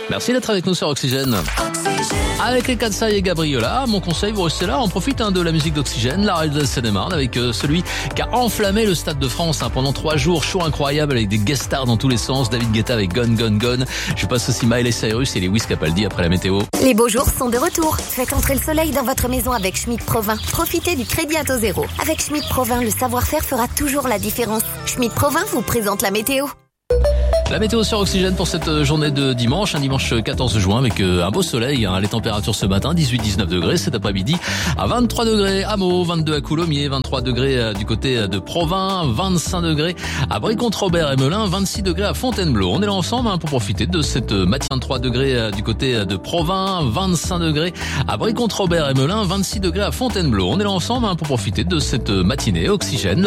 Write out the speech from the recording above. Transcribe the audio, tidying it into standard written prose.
Merci d'être avec nous sur Oxygène. Avec les Katsai et Gabriola, mon conseil, vous restez là, on profite de la musique d'Oxygène, la radio de Seine-et-Marne, avec celui qui a enflammé le Stade de France pendant 3 jours, show incroyable avec des guest stars dans tous les sens, David Guetta avec Gone Gone Gone, je passe aussi Miley Cyrus et Lewis Capaldi après la météo. Les beaux jours sont de retour. Faites entrer le soleil dans votre maison avec Schmitt Provins. Profitez du crédit à taux zéro. Avec Schmitt Provins, le savoir-faire fera toujours la différence. Schmitt Provins vous présente la météo. La météo sur Oxygène pour cette journée de dimanche, un dimanche 14 juin avec un beau soleil, les températures ce matin 18-19 degrés, cet après-midi à 23 degrés à Meaux, 22 à Coulommiers, 23 degrés du côté de Provins, 25 degrés à Brie-Comte-Robert et Melun, 26 degrés à Fontainebleau. On est là ensemble pour profiter de cette matinée, 23 degrés du côté de Provins, 25 degrés à Brie-Comte-Robert et Melun, 26 degrés à Fontainebleau. On est là ensemble pour profiter de cette matinée Oxygène.